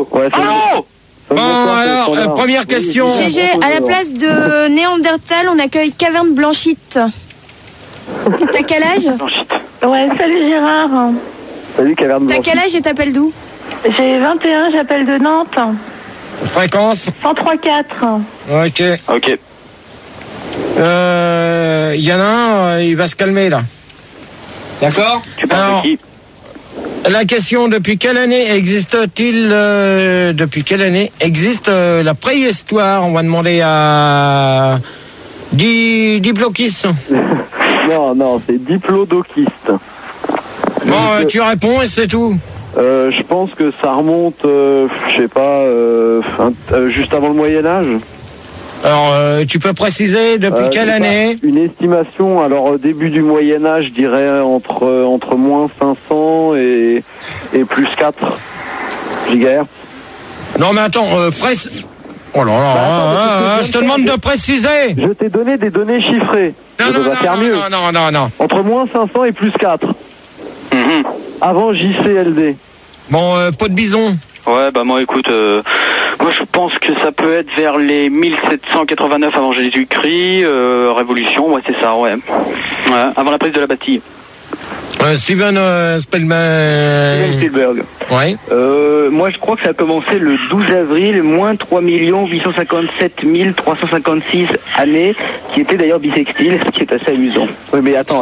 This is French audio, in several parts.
Ouais, Allô? Bon, alors, première question. GG, à la place de Néandertal, on accueille Caverne Blanchite. T'as quel âge? Ouais, salut Gérard. Salut Caverne T'as Blanchite. quel âge et t'appelles d'où? J'ai 21, j'appelle de Nantes. Fréquence? 103.4. Ok. Ok. Il y en a un, il va se calmer là. D'accord? Tu penses Alors, à qui? la question, depuis quelle année existe la préhistoire? On va demander à Diplokis. Non, c'est diplodociste. Bon, tu réponds et c'est tout. Je pense que ça remonte, je sais pas, juste avant le Moyen-Âge. Alors, tu peux préciser depuis quelle année? Une estimation, alors début du Moyen-Âge, je dirais entre moins 500 et plus 4 gigahertz. Non, mais attends, Oh là là, je te demande de préciser. Je t'ai donné des données chiffrées. Non. Entre moins 500 et plus 4. Avant JCLD. Bon, pot de bison. Ouais, bah moi écoute, moi je pense que ça peut être vers les 1789 avant Jésus-Christ, Révolution, ouais c'est ça, ouais. Avant la prise de la Bastille. Steven Spielberg. Ouais. Moi, je crois que ça a commencé le 12 avril, moins 3 857 356 années, qui était d'ailleurs bissextile, ce qui est assez amusant. Oui, mais attends.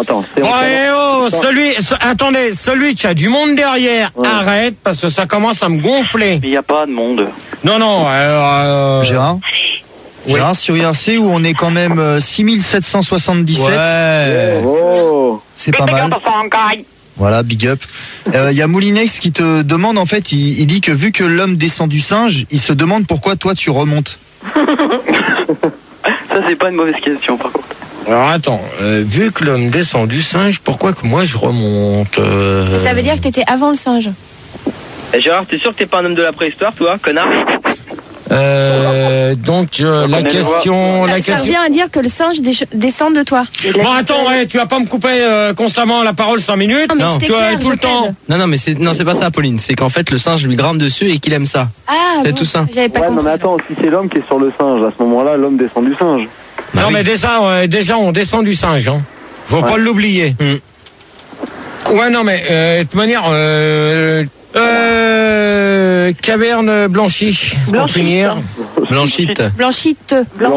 Celui qui a du monde derrière, arrête, parce que ça commence à me gonfler. Mais il n'y a pas de monde. Non, Gérard Gérard, sur IRC, où on est quand même 6777. Ouais. Oh. C'est pas mal. Voilà, big up. Y a Moulinex qui te demande, en fait, il dit que vu que l'homme descend du singe, il se demande pourquoi toi tu remontes. Ça, c'est pas une mauvaise question, par contre. Alors attends, vu que l'homme descend du singe, pourquoi que moi je remonte Ça veut dire que t'étais avant le singe. Gérard, t'es sûr que t'es pas un homme de la préhistoire, toi, connard? La question... Ça revient à dire que le singe descend de toi. Bon, attends, tu vas pas me couper constamment la parole 5 minutes. Non, tu as tout le temps. Non, mais c'est pas ça, Pauline. C'est qu'en fait, le singe lui grimpe dessus et qu'il aime ça. Ah, c'est bon, tout ça. J'avais pas compris. Non, mais attends, si c'est l'homme qui est sur le singe, à ce moment-là, l'homme descend du singe. Bah non, oui. mais déjà, on descend du singe. Hein. Faut pas l'oublier. Ouais, non, mais de toute manière... Caverne Blanchie, pour finir. Blanchite. Blanchite.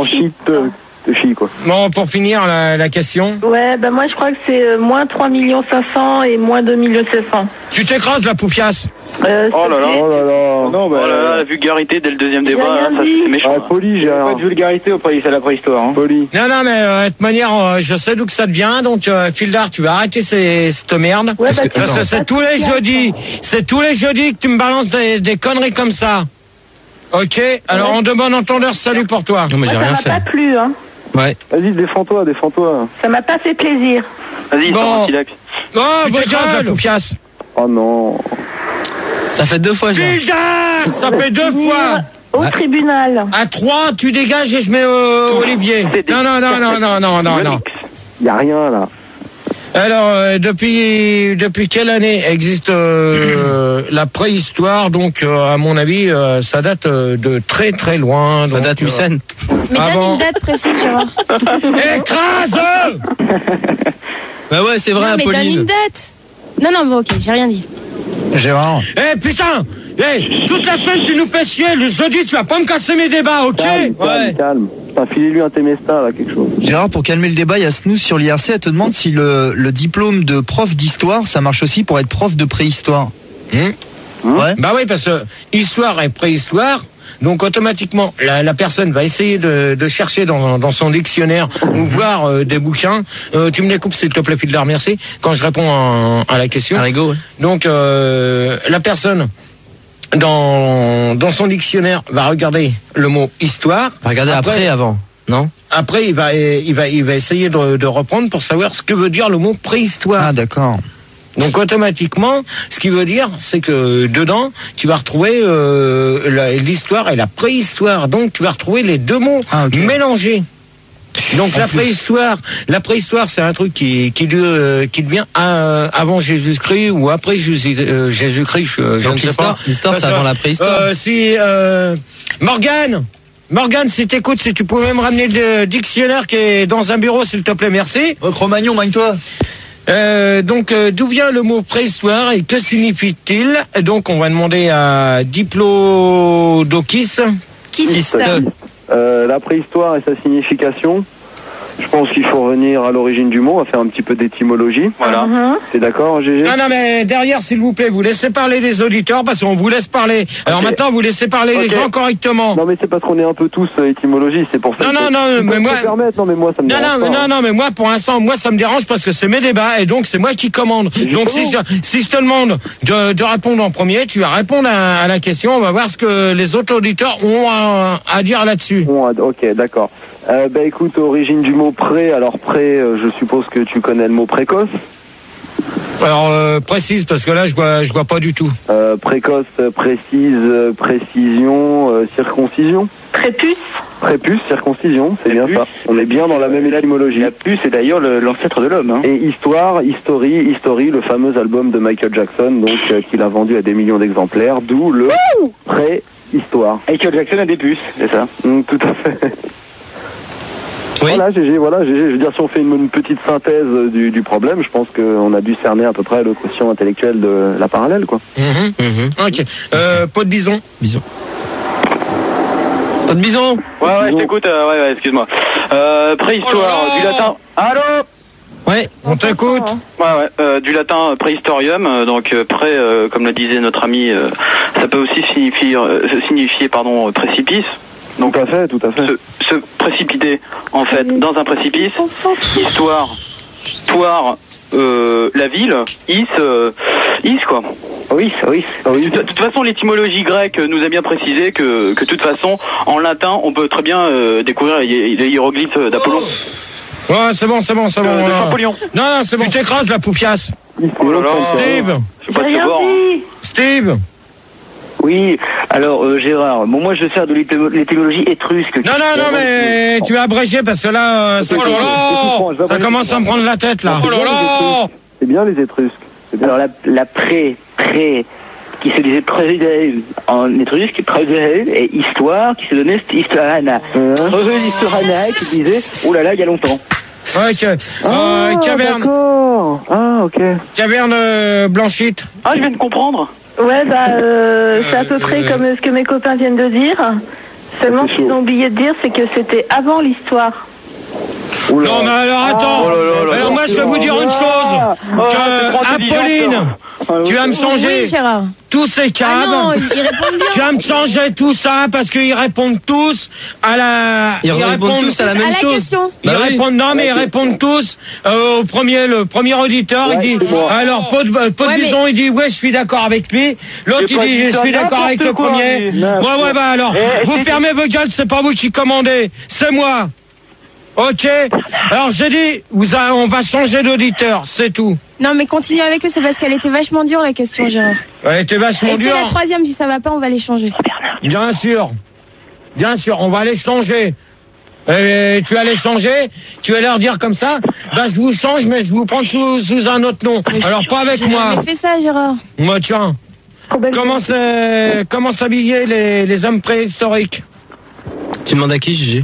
De chi, quoi. Bon, pour finir, la question. Ouais, bah moi je crois que c'est moins 3 500 et moins 2 700. Tu t'écrases, la poufiasse. Oh là là. Non, Oh là là, la vulgarité dès le deuxième débat, rien là, ça dit. c'est méchant. Poli, Gérard. Pas de vulgarité au pays, c'est la préhistoire. Hein. Poli. Non, mais de toute manière, je sais d'où que ça devient, donc Fildar, tu vas arrêter cette merde. Ouais, Parce que c'est tous les jeudis. C'est tous les jeudis que tu me balances des conneries comme ça. Ok, alors en de bon entendeur, salut pour toi. Non, mais j'ai ça rien m'a fait. pas plu, hein. Ouais. Vas-y, défends-toi. Ça m'a pas fait plaisir. Vas-y, Bon. Silac. Oh, Tu t'écrases, la poufiasse. Oh non. Ça fait 2 fois, Gérard. Fildar, ça fait 2 fois. Au tribunal. À 3, tu dégages et je mets Olivier. Non. Y a rien, là. Alors, depuis quelle année existe la préhistoire? Donc, à mon avis, ça date de très très loin. Ça donc, date Lucène. Mais donne Avant- une date précise, Gérard. Écrase! Bah ouais, c'est vrai, Non, mais donne Pauline. une date. Non, bon, ok, j'ai rien dit. Gérard Putain! Toute la semaine, tu nous fais chier. Le jeudi, tu vas pas me casser mes débats, ok? Calme. Putain, filez-lui un Temesta, là, quelque chose. Gérard, pour calmer le débat, il y a Snooze sur l'IRC. Elle te demande si le diplôme de prof d'histoire, ça marche aussi pour être prof de préhistoire. Ouais. Bah oui, parce que histoire et préhistoire, donc automatiquement, la personne va essayer de chercher dans son dictionnaire ou voir des bouquins. Tu me les coupes, s'il te plaît, Fildar, merci, quand je réponds à la question. Arrigo, ouais. Donc, la personne, dans son dictionnaire, va regarder le mot histoire. Regardez après, avant, non? Après, il va essayer de reprendre pour savoir ce que veut dire le mot préhistoire. Ah, d'accord. Donc automatiquement, ce qui veut dire, c'est que dedans, tu vas retrouver l'histoire et la préhistoire. Donc tu vas retrouver les deux mots mélangés. Donc la préhistoire, c'est un truc qui devient avant Jésus-Christ ou après Jésus-Christ, je ne sais pas. L'histoire, c'est avant la préhistoire. Morgane, si t'écoutes, si tu pouvais me ramener le dictionnaire qui est dans un bureau, s'il te plaît, merci. Cro-Magnon, magne-toi. Donc, d'où vient le mot préhistoire et que signifie-t-il? Donc, on va demander à Diplodocus. La préhistoire et sa signification. Je pense qu'il faut revenir à l'origine du mot, on va faire un petit peu d'étymologie. Voilà. T'es d'accord, Gégé? Non, mais derrière, s'il vous plaît, vous laissez parler les auditeurs parce qu'on vous laisse parler. Alors maintenant, vous laissez parler les gens correctement. Non, mais c'est parce qu'on est un peu tous étymologie, c'est pour ça. Non, mais moi. Non, mais moi, ça me dérange. Non, mais moi, pour l'instant, ça me dérange parce que c'est mes débats et donc c'est moi qui commande. Donc si je te demande de répondre en premier, tu vas répondre à la question. On va voir ce que les autres auditeurs ont à dire là-dessus. Ok, d'accord. Écoute, origine du mot pré. Alors pré, je suppose que tu connais le mot précoce. Alors précise parce que là je vois pas du tout. Précoce, précise, précision, circoncision. Prépuce, circoncision, c'est bien ça. On est bien dans la même étymologie. La puce est d'ailleurs l'ancêtre de l'homme. Hein. Et History, le fameux album de Michael Jackson, donc qu'il a vendu à des millions d'exemplaires, d'où le préhistoire. Michael Jackson a des puces, c'est ça? Tout à fait. Oui. Voilà, GG. Je veux dire, si on fait une petite synthèse du problème, je pense qu'on a dû cerner à peu près le quotient intellectuel de la parallèle, quoi. Ok. Pot de bison. Pas de bison. Ouais, je t'écoute. Ouais, excuse-moi. Préhistoire, du latin. Allô? Ouais, on t'écoute. Ouais, du latin préhistorium, donc pré, comme le disait notre ami, ça peut aussi signifier précipice. Donc tout à fait. Se précipiter, en fait, dans un précipice. Histoire, la ville, is quoi. Oui. De toute façon, l'étymologie grecque nous a bien précisé que de toute façon, en latin, on peut très bien découvrir les hiéroglyphes d'Apollon. Ouais, c'est bon. Napoléon. Non, c'est bon. Tu t'écrases la poufiasse. Oh là là. Steve. Je sais pas te voir. Steve. Oui, alors Gérard, moi je vais faire de l'étymologie étrusque. Non, mais tu vas abréger parce que là, ça commence à me prendre la tête là. C'est bien les Étrusques. Alors la pré, qui se disait présidé en étrusque, et histoire, qui se donnait historana. Historana, qui disait, oh là là, il y a longtemps. Ok. Caverne. D'accord. Ah, ok. Caverne blanchite. Ah, je viens de comprendre. Ouais, c'est à peu près comme ce que mes copains viennent de dire. Seulement, ce qu'ils ont oublié de dire, c'est que c'était avant l'histoire. Non, mais alors attends. Alors moi, je vais vous dire une chose. Apolline, tu vas me changer tous ces câbles. Tu vas me changer tout ça parce qu'ils répondent tous à la. Ils répondent tous à la même chose. Ils répondent tous le premier auditeur. Il dit. Alors Pot de Bison, il dit ouais, je suis d'accord avec lui. L'autre il dit je suis d'accord avec le premier. Ouais, alors vous fermez vos gueules, c'est pas vous qui commandez, c'est moi. Ok. Alors j'ai dit, on va changer d'auditeur, c'est tout. Non mais continue avec eux, c'est parce qu'elle était vachement dure la question, Gérard. Elle était vachement dure. C'est la troisième, si ça va pas, on va les changer. Bien sûr, on va les changer. Tu vas les changer, tu vas leur dire comme ça, je vous change, mais je vous prends sous un autre nom. Alors pas avec moi. J'ai fait ça, Gérard. Moi tiens. Comment s'habiller les hommes préhistoriques? Tu demandes à qui, Gégé?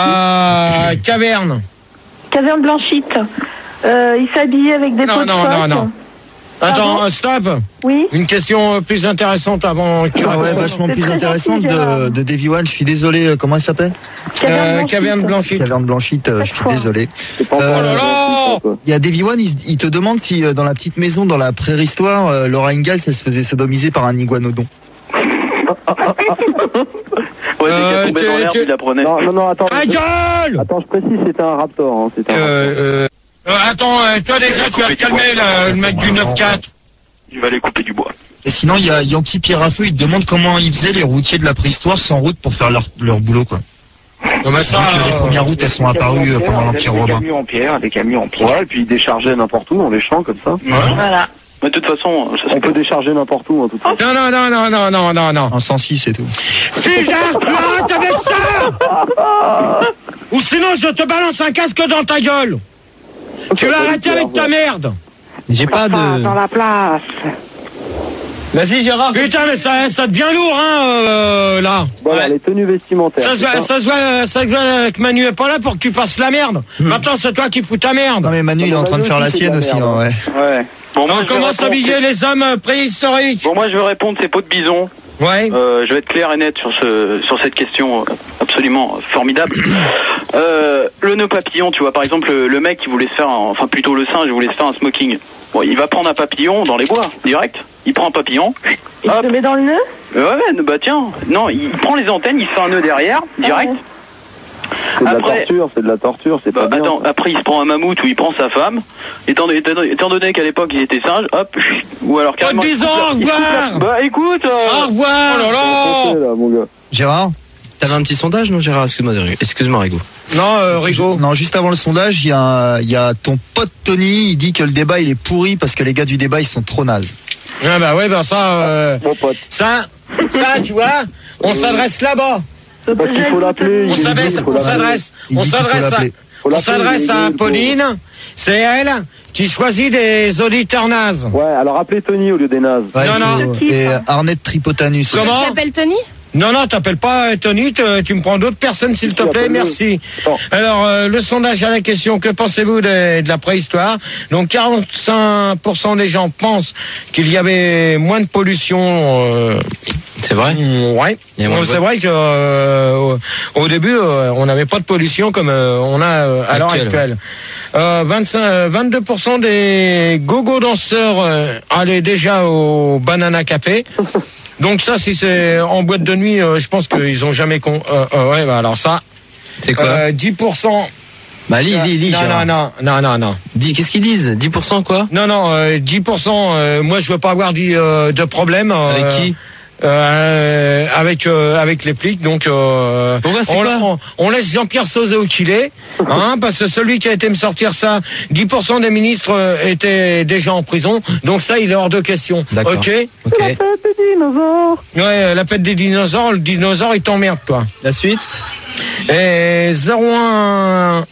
Caverne blanchite. Il s'habillait avec des pots de phoque. Non. Attends, stop. Oui. Une question plus intéressante avant que... vachement plus intéressante de Davy One. Je suis désolé, comment elle s'appelle? Caverne blanchite. Caverne blanchite, je suis désolé. Il y a Davy One, il te demande si dans la petite maison, dans la préhistoire, Laura Ingalls, elle se faisait sodomiser par un iguanodon. Ouais, dès qu'elle tombait dans l'herbe, il la prenait. Non, attends. gueule! Attends, je précise, c'était un raptor. Attends, toi déjà, tu vas te calmer, le mec du 9-4. Il va aller couper du bois. Et sinon, il y a Yankee Pierre à Feu, il te demande comment ils faisaient les routiers de la préhistoire sans route pour faire leur boulot, quoi. Non, mais ça, les premières routes, elles sont apparues pendant l'Empire romain. Des camions en pierre. Ouais, et puis ils déchargeaient n'importe où dans les champs, comme ça. Voilà. Mais de toute façon, on peut décharger n'importe où, en tout cas. Non. En 106 et tout. Fildar, tu arrêtes avec ça. Ou sinon, je te balance un casque dans ta gueule. Tu vas arrêter avec ta merde. J'ai pas de... Dans la place. Vas-y, Gérard. Putain, mais ça devient lourd, là. Voilà, les tenues vestimentaires. Ça se voit que Manu est pas là pour que tu passes la merde. Maintenant, c'est toi qui fous ta merde. Non mais Manu, il est en train de faire la sienne aussi, hein, ouais. Ouais. Bon, moi, On commence à habiller les hommes préhistoriques. Bon, moi, je veux répondre, c'est peau de bison. Ouais. Je vais être clair et net sur cette question absolument formidable. Le nœud papillon, tu vois, par exemple, le mec qui voulait se faire, enfin plutôt le singe, il voulait se faire un smoking. Bon, il va prendre un papillon dans les bois, direct. Il prend un papillon. Il se met dans le nœud? Ouais, bah tiens, non, il prend les antennes, il se fait un nœud derrière, direct. C'est de la torture, c'est pas bien. Attends, après il se prend un mammouth ou il prend sa femme. Étant donné qu'à l'époque il était singe, hop, ou alors carrément. Au revoir. Bah écoute. Au revoir. Oh là là. Gérard, t'avais un petit sondage, non, Gérard? Excuse-moi, Rigo. Non, Rigo. Non, juste avant le sondage, il y a ton pote Tony, il dit que le débat il est pourri parce que les gars du débat ils sont trop nazes. Ah bah ouais, bah ça, Mon pote. ça, tu vois, on s'adresse là-bas. Parce qu'il faut l'appeler. On s'adresse à Pauline. C'est elle qui choisit des auditeurs nazes. Ouais, alors appelez Tony au lieu des nazes. Ouais, Non. Et Arnett Tripotanus. Comment? Tu appelles Tony? Non, t'appelles pas Tony, tu me prends d'autres personnes s'il te plaît, merci. Bon. Alors, le sondage à la question, que pensez-vous de la préhistoire? Donc 45% des gens pensent qu'il y avait moins de pollution. C'est vrai? Ouais. C'est vrai que au début, on n'avait pas de pollution comme on a à l'heure actuelle. 22% des gogo danseurs allaient déjà au Banana Café. Donc ça, si c'est en boîte de nuit, je pense qu'ils ont jamais ouais, bah alors ça. C'est quoi? 10%. Bah lis. Non. Qu'est-ce qu'ils disent? 10% quoi? Non, 10%. Moi, je veux pas avoir de problème. Avec qui? Avec les flics, donc on laisse Jean-Pierre Sauzet où qu'il est, parce que celui qui a été me sortir ça, 10% des ministres étaient déjà en prison, donc ça il est hors de question. D'accord. Ok. La fête des dinosaures. Ouais, la fête des dinosaures, le dinosaure il t'emmerde toi. La suite? Et 0,1.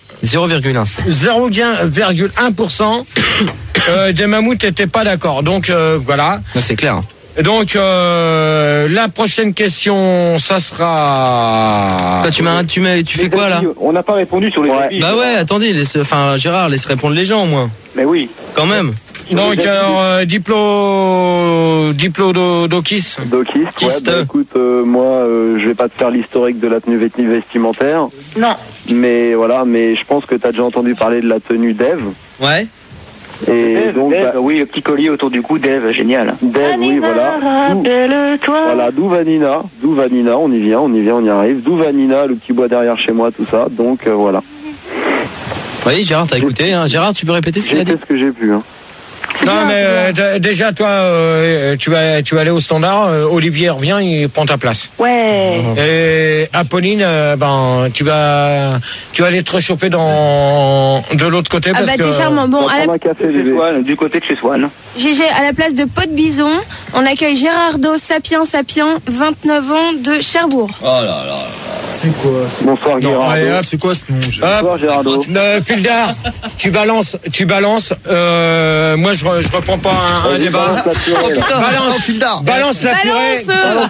0,1%. Des mammouths n'étaient pas d'accord, donc voilà. Non, c'est clair. Donc la prochaine question, ça sera. Toi, tu fais quoi là? On n'a pas répondu sur les avis. Bah ouais, attendez, Gérard, laisse répondre les gens au moins. Mais oui. Quand même. Donc alors Diplodocus. Ouais, bah, écoute, moi je vais pas te faire l'historique de la tenue vestimentaire. Non. Mais voilà, mais je pense que t'as déjà entendu parler de la tenue d'Ève. Ouais. Et donc oui, le petit collier autour du cou d'Ève, génial. d'Ève, oui, voilà. Voilà, d'où Vanina, on y vient, on y arrive. D'où Vanina, le petit bois derrière chez moi, tout ça. Donc voilà. Oui, Gérard, t'as écouté, hein. Gérard, tu peux répéter ce qu'il a dit? J'ai fait ce que j'ai pu, hein. Non mais déjà toi tu vas aller au standard, Olivier revient, il prend ta place. Ouais. Et Apolline, tu vas aller te réchauffer de l'autre côté parce que t'es charmant. Bon, un café, Du côté de chez Swan. GG, à la place de Pot de Bison, on accueille Gérardo Sapien, 29 ans de Cherbourg. Oh là là. C'est quoi Bonsoir Gérard. C'est quoi ce nom? Bonsoir Gérardo. Fildar, tu balances. Moi je reprends pas un débat. Balance la purée.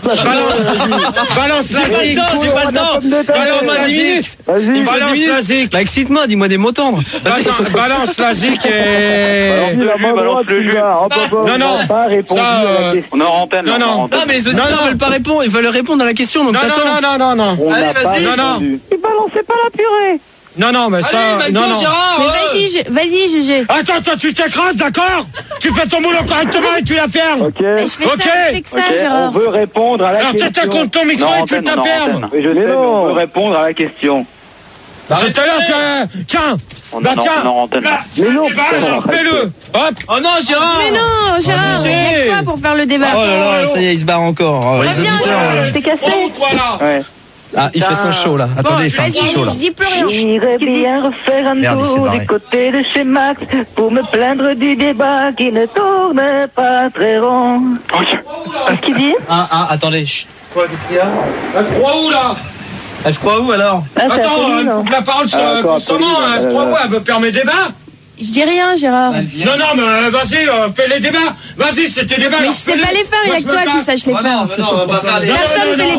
Balance la zik. J'ai pas le temps. Balance-moi 10 minutes. Balance la zik. Bah excite-moi, dis-moi des mots tendres. Balance la zik et. Balance le jus. Non. Pas répondu à la question. On est en antenne. Non, mais les auditeurs veulent pas répondre, ils veulent répondre à la question, donc t'attends. Non. On n'a pas vas-y. répondu. Tu balançais pas la purée. Non, mais ça. Non. Gérard. Mais vas-y, GG. Attends, toi, tu t'écrases, d'accord? Tu fais ton boulot correctement et tu la fermes. Ok. Mais je fais que ça, Gérard. On veut répondre à la Alors, question. t'as contre ton micro et tu antenne, la on est en fermes. antenne. Mais je sais, mais on veut répondre à la question. C'est tout à l'heure, tiens. On est en antenne. Mais non, Fais-le. Hop. Oh non, Gérard. Mais non, Gérard, il y a que toi pour faire le débat. Oh là là, ça y est, il se barre encore. Les Reviens, auditeurs. T'es cassé. Toi là. Ouais. Ah, il fait son show là. Attendez, il fait un Vas-y, petit show là. je dis plus rien. J'irais bien refaire un Merde, il s'est tour barré. du côté de chez Max pour me plaindre du débat qui ne tourne pas très rond. Qu'est-ce qu'il dit? Attendez. Chut. Quoi, qu'est-ce qu'il y a? Elle se croit où, là? Elle se croit où, alors? Attends, elle coupe la parole constamment, elle se croit où? Elle veut faire mes débats? Je dis rien, Gérard. Non, mais vas-y, fais les débats. Vas-y, c'est tes débats. Mais je sais pas les faire, il y a que toi qui sache les faire. Non, on va pas faire les... Personne fait les